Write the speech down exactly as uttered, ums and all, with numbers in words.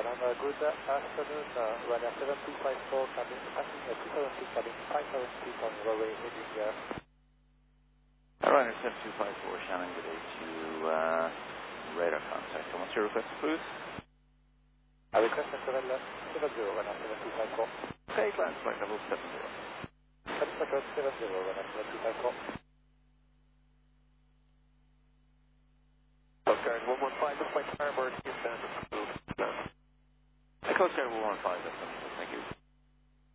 uh, good afternoon, uh, Ryanair seven two five four cabin, passing uh, two seven two cabin, five seven two on runway heading uh, Ryanair seven two five four, Shannon, good day to uh, radar contact. And what's your request, please? I request at seven zero, Ryanair seven two five four. Okay, climb flight level seven zero. Seven seven zero, Ryanair seven two five four. Coast Guard one one five, this is my starboard, inbound. Coast Guard one one five, that's it. Thank you.